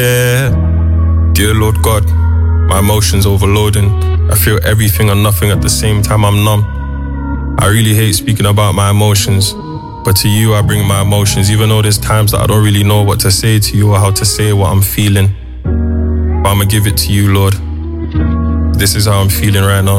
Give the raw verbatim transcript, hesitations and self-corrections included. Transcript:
Yeah, dear Lord God, my emotions overloading. I feel everything and nothing at the same time, I'm numb. I really hate speaking about my emotions, but to you I bring my emotions, even though there's times that I don't really know what to say to you or how to say what I'm feeling. But I'ma give it to you, Lord. This is how I'm feeling right now.